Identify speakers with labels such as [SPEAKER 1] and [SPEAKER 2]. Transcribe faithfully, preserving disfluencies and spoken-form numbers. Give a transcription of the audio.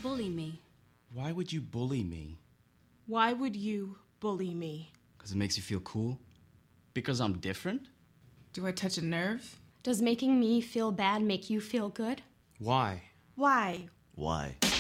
[SPEAKER 1] bully me?
[SPEAKER 2] Why would you bully me?
[SPEAKER 3] Why would you bully me?
[SPEAKER 2] Because it makes you feel cool? Because I'm different?
[SPEAKER 3] Do I touch a nerve?
[SPEAKER 1] Does making me feel bad make you feel good?
[SPEAKER 4] Why?
[SPEAKER 3] Why?
[SPEAKER 5] Why?